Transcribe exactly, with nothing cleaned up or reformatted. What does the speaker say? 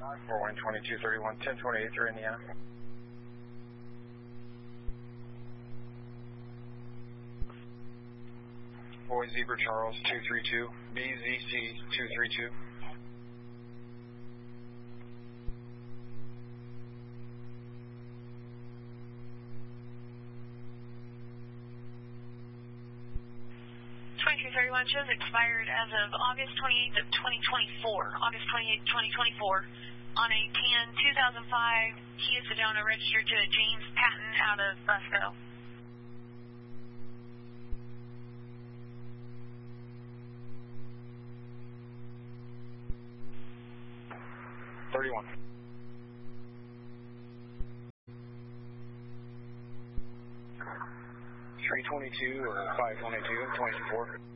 four one twenty-two thirty-one, ten twenty-eight through Indiana. Boy Zebra Charles two three two, B Z C two three two. twenty-two thirty-one shows expired as of August twenty-eighth of twenty twenty-four. August twenty-eighth, twenty twenty-four. On a ten two thousand five Kia Sedona registered to James Patton out of Busco. thirty-one. three twenty-two or five twenty-two, twenty-four.